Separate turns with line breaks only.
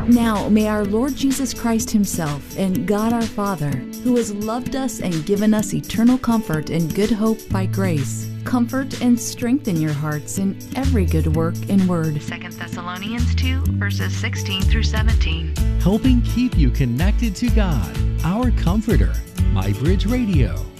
Now, may our Lord Jesus Christ himself and God our Father, who has loved us and given us eternal comfort and good hope by grace, comfort and strengthen your hearts in every good work and word. 2 Thessalonians 2, verses 16 through 17.
Helping keep you connected to God, our Comforter. MyBridge Radio.